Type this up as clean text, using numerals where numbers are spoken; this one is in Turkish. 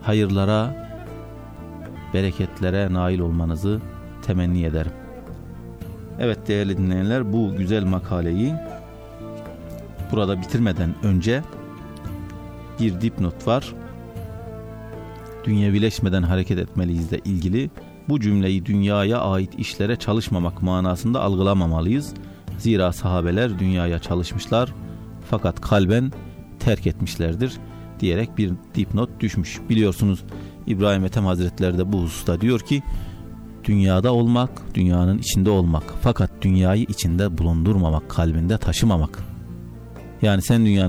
hayırlara, bereketlere nail olmanızı temenni ederim. Evet değerli dinleyenler, bu güzel makaleyi burada bitirmeden önce bir dipnot var. Dünyevileşmeden hareket etmeliyiz de ilgili. Bu cümleyi dünyaya ait işlere çalışmamak manasında algılamamalıyız. Zira sahabeler dünyaya çalışmışlar fakat kalben terk etmişlerdir diyerek bir dipnot düşmüş. Biliyorsunuz İbrahim Ethem Hazretleri de bu hususta diyor ki dünyada olmak, dünyanın içinde olmak fakat dünyayı içinde bulundurmamak, kalbinde taşımamak. Yani sen dünyanın